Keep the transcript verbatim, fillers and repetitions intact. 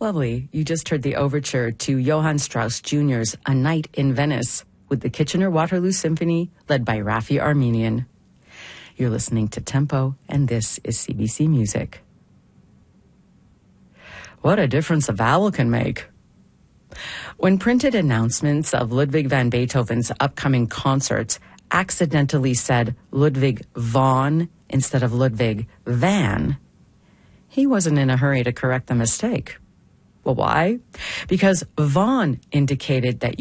Lovely. You just heard the overture to Johann Strauss Junior's A Night in Venice with the Kitchener-Waterloo Symphony led by Raffi Armenian. You're listening to Tempo, and this is C B C Music. What a difference a vowel can make. When printed announcements of Ludwig van Beethoven's upcoming concerts accidentally said Ludwig von instead of Ludwig van, he wasn't in a hurry to correct the mistake. Well, why? Because von indicated that